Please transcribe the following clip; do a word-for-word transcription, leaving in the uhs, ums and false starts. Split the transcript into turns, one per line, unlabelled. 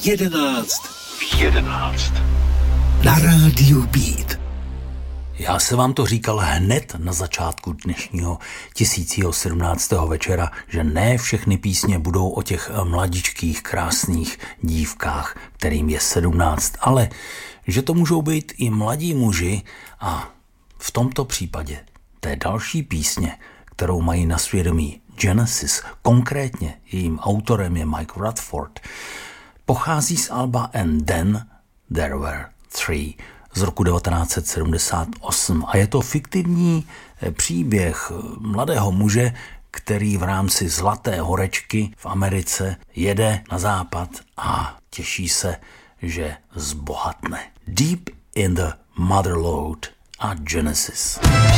jedenáct v jedenáct na rádiu Beat.
Já se vám to říkal hned na začátku dnešního tisícího sedmnáctého večera, že ne všechny písně budou o těch mladičkých, krásných dívkách, kterým je sedmnáct, ale že to můžou být i mladí muži a v tomto případě té další písně, kterou mají na svědomí Genesis, konkrétně jejím autorem je Mike Rutherford, pochází z alba And Then There Were Three z roku devatenáct set sedmdesát osm a je to fiktivní příběh mladého muže, který v rámci Zlaté horečky v Americe jede na západ a těší se, že zbohatne. Deep in the Mother Lode a Genesis.